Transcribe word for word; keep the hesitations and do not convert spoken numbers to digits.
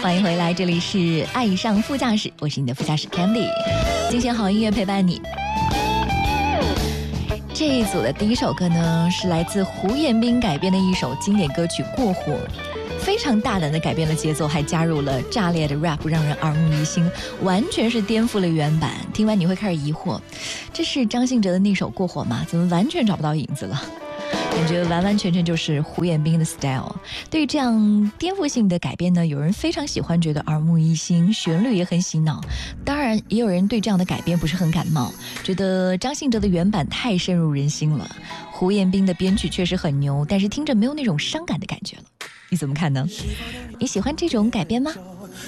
欢迎回来，这里是爱上副驾驶，我是你的副驾驶 Candy， 精选好音乐陪伴你。这一组的第一首歌呢，是来自胡彦斌改编的一首经典歌曲《过火》，非常大胆的改变了节奏，还加入了炸裂的 rap， 让人耳目一新，完全是颠覆了原版。听完你会开始疑惑，这是张信哲的那首《过火》吗？怎么完全找不到影子了？感觉完完全全就是胡彦斌的 style。 对于这样颠覆性的改编呢，有人非常喜欢，觉得耳目一新，旋律也很洗脑。当然也有人对这样的改编不是很感冒，觉得张信哲的原版太深入人心了，胡彦斌的编曲确实很牛，但是听着没有那种伤感的感觉了。你怎么看呢？你喜欢这种改编吗？